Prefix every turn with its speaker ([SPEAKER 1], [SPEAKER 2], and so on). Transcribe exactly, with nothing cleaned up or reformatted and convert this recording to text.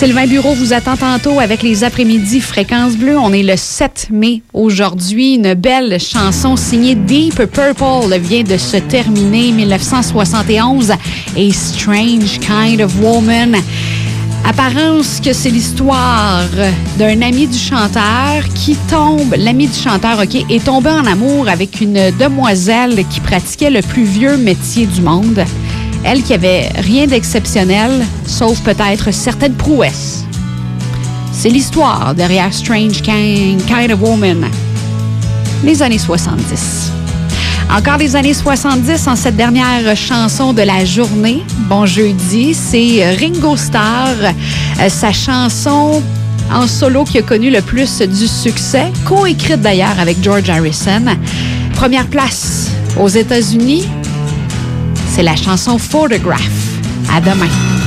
[SPEAKER 1] Sylvain Bureau vous attend tantôt avec les après-midi Fréquence Bleue. On est le sept mai aujourd'hui. Une belle chanson signée Deep Purple vient de se terminer. dix-neuf cent soixante et onze, A Strange Kind of Woman. Apparence que c'est l'histoire d'un ami du chanteur qui tombe, l'ami du chanteur, OK, est tombé en amour avec une demoiselle qui pratiquait le plus vieux métier du monde. Elle qui avait rien d'exceptionnel, sauf peut-être certaines prouesses. C'est l'histoire derrière Strange Kind, kind of Woman. Les années soixante-dix. Encore les années soixante-dix en cette dernière chanson de la journée. Bon jeudi, c'est Ringo Starr. Euh, sa chanson en solo qui a connu le plus du succès, coécrite d'ailleurs avec George Harrison. Première place aux États-Unis. C'est la chanson Photograph. À demain.